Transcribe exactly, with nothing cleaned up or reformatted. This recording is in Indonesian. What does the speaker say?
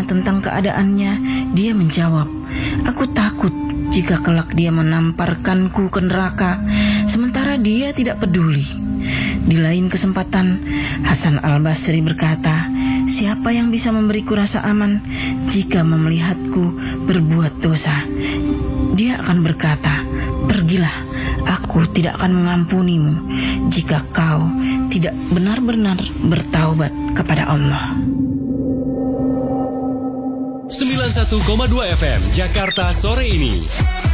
bertanya tentang keadaannya, dia menjawab, "Aku takut jika kelak dia menamparkanku ke neraka, sementara dia tidak peduli." Di lain kesempatan, Hasan al-Basri berkata, "Siapa yang bisa memberiku rasa aman jika melihatku berbuat dosa?" Dia akan berkata, "Pergilah, aku tidak akan mengampunimu jika kau tidak benar-benar bertaubat kepada Allah." sembilan puluh satu koma dua F M Jakarta sore ini.